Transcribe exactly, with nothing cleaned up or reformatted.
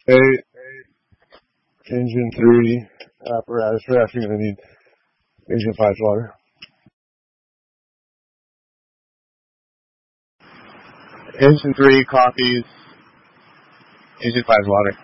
Hey, engine three apparatus. We're actually going to need engine five's water. Engine three copies. Engine five's water.